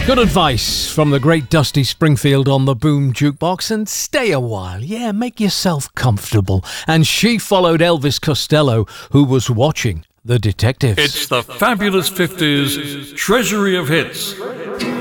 Good advice from the great Dusty Springfield on the Boom Jukebox, and stay a while, yeah, make yourself comfortable. And she followed Elvis Costello, who was watching The Detectives. It's the Fabulous 50s Treasury of Hits.